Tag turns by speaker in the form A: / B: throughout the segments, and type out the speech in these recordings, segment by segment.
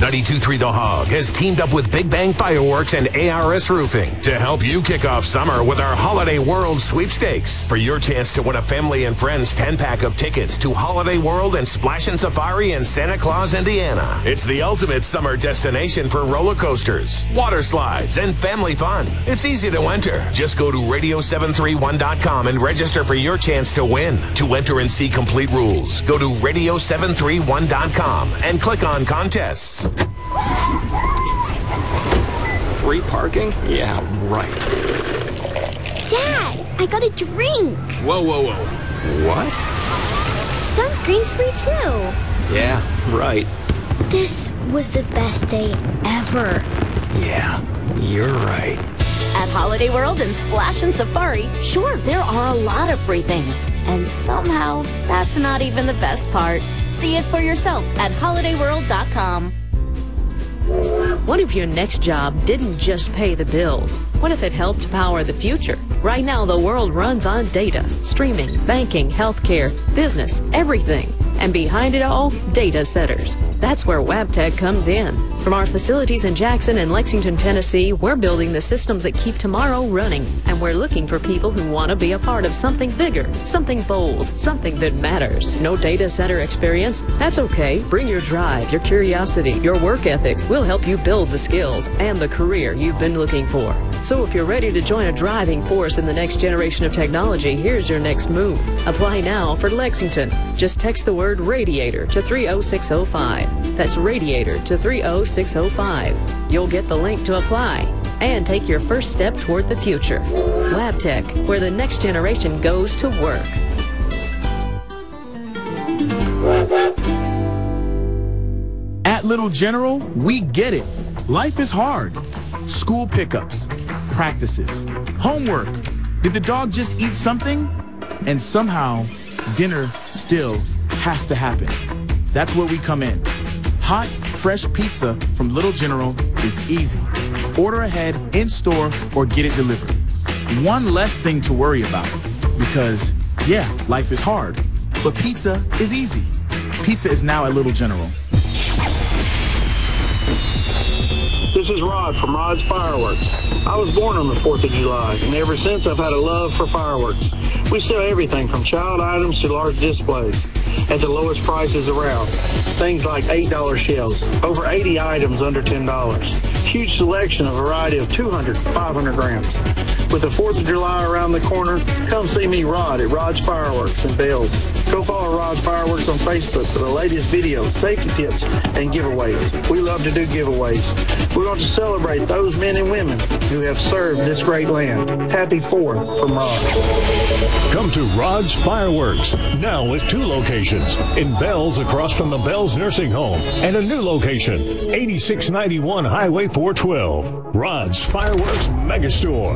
A: 92.3 The Hog has teamed up with Big Bang Fireworks and ARS Roofing to help you kick off summer with our Holiday World sweepstakes. For your chance to win a family and friends 10-pack of tickets to Holiday World and Splashin' Safari in Santa Claus, Indiana. It's the ultimate summer destination for roller coasters, water slides, and family fun. It's easy to enter. Just go to radio731.com and register for your chance to win. To enter and see complete rules, go to radio731.com and click on contests.
B: Free parking? Yeah, right.
C: Dad, I got a drink.
B: Whoa. What?
C: Sunscreen's free too.
B: Yeah, right.
C: This was the best day ever.
B: Yeah, you're right.
D: At Holiday World and Splashin' Safari, sure, there are a lot of free things. And somehow, that's not even the best part. See it for yourself at holidayworld.com.
E: What if your next job didn't just pay the bills? What if it helped power the future? Right now, the world runs on data, streaming, banking, healthcare, business, everything. And behind it all, data centers. That's where Wabtec comes in. From our facilities in Jackson and Lexington, Tennessee, we're building the systems that keep tomorrow running. And we're looking for people who want to be a part of something bigger, something bold, something that matters. No data center experience? That's okay. Bring your drive, your curiosity, your work ethic. We'll help you build the skills and the career you've been looking for. So if you're ready to join a driving force in the next generation of technology, here's your next move. Apply now for Lexington. Just text the word radiator to 30605. That's radiator to 30605. You'll get the link to apply and take your first step toward the future. Wabtec, where the next generation goes to work.
F: At Little General, we get it. Life is hard. School pickups, practices, homework. Did the dog just eat something? And somehow, dinner still has to happen. That's where we come in. Hot, fresh pizza from Little General is easy. Order ahead, in-store, or get it delivered. One less thing to worry about. Because, yeah, life is hard, but pizza is easy. Pizza is now at Little General.
G: This is Rod from Rod's Fireworks. I was born on the 4th of July, and ever since I've had a love for fireworks. We sell everything from child items to large displays at the lowest prices around. Things like $8 shells, over 80 items under $10. Huge selection, a variety of 200 to 500 grams. With the 4th of July around the corner, come see me, Rod, at Rod's Fireworks in Bells. Go follow Rod's Fireworks on Facebook for the latest videos, safety tips, and giveaways. We love to do giveaways. We want to celebrate those men and women who have served this great land. Happy 4th from Rod.
H: Come to Rod's Fireworks, now with 2 locations. In Bells, across from the Bells Nursing Home, and a new location, 8691 Highway 412. Rod's Fireworks Megastore.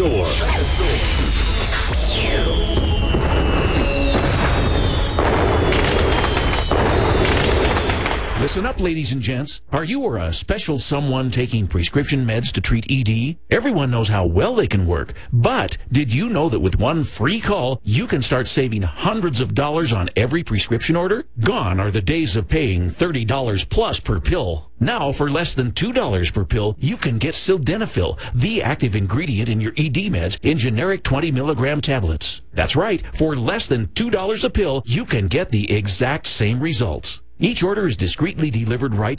I: Listen up, ladies and gents. Are you or a special someone taking prescription meds to treat ED? Everyone knows how well they can work, but did you know that with one free call, you can start saving hundreds of dollars on every prescription order? Gone are the days of paying $30 plus per pill. Now, for less than $2 per pill, you can get sildenafil, the active ingredient in your ED meds, in generic 20-milligram tablets. That's right, for less than $2 a pill, you can get the exact same results. Each order is discreetly delivered right